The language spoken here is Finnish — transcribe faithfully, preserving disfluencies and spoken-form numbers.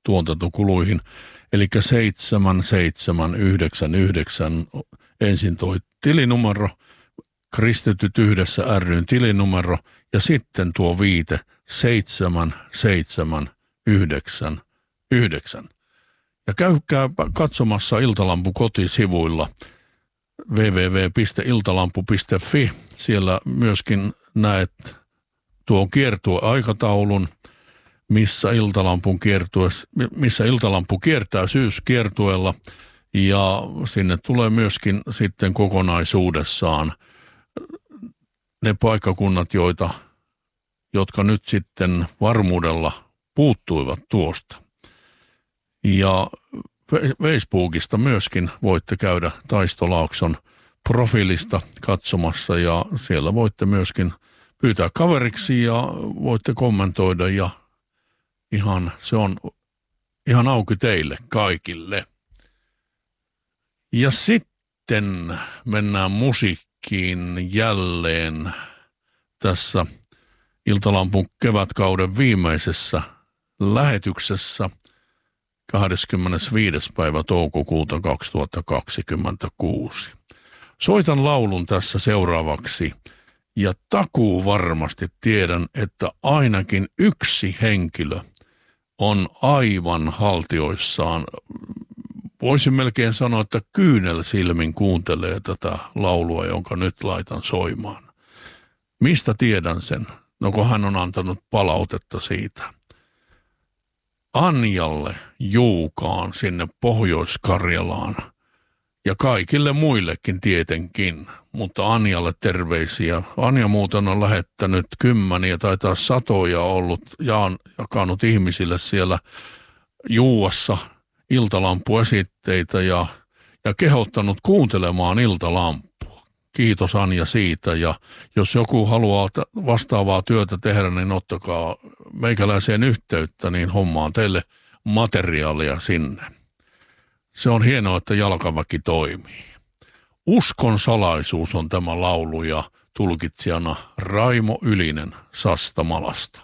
tuotantokuluihin. Eli seitsemän seitsemän yhdeksän yhdeksän ensin toi tilinumero, Kristityt yhdessä ry:n tilinumero ja sitten tuo viite seitsemän seitsemän yhdeksän yhdeksän. Ja käykää katsomassa Iltalampu kotisivuilla double-u double-u double-u piste iltalampu piste fi. Siellä myöskin näet tuon kiertueaikataulun, missä Iltalampun kiertue, missä Iltalampu kiertää syyskiertueella, ja sinne tulee myöskin sitten kokonaisuudessaan ne paikkakunnat, joita, jotka nyt sitten varmuudella puuttuivat tuosta. Ja Facebookista myöskin voitte käydä Taisto Laakson profiilista katsomassa, ja siellä voitte myöskin pyytää kaveriksi ja voitte kommentoida, ja ihan, se on ihan auki teille kaikille. Ja sitten mennään musiikkiin jälleen tässä Iltalampun kevätkauden viimeisessä lähetyksessä kahdeskymmenesviides päivä toukokuuta kaksituhattakaksikymmentäkuusi. Soitan laulun tässä seuraavaksi ja takuu varmasti tiedän, että ainakin yksi henkilö on aivan haltioissaan. Voisin melkein sanoa, että kyynelsilmin kuuntelee tätä laulua, jonka nyt laitan soimaan. Mistä tiedän sen? No kun hän on antanut palautetta siitä. Anjalle Juukaan sinne Pohjois-Karjalaan ja kaikille muillekin tietenkin, mutta Anjalle terveisiä. Anja muuten on lähettänyt kymmeniä tai taas satoja ollut ja on jakanut ihmisille siellä Juuassa Iltalampu-esitteitä ja, ja kehottanut kuuntelemaan Iltalampua. Kiitos Anja siitä, ja jos joku haluaa vastaavaa työtä tehdä, niin ottakaa meikäläiseen yhteyttä, niin hommaan teille materiaalia sinne. Se on hienoa, että jalkaväki toimii. Uskon salaisuus on tämä laulu, ja tulkitsijana Raimo Ylinen Sastamalasta.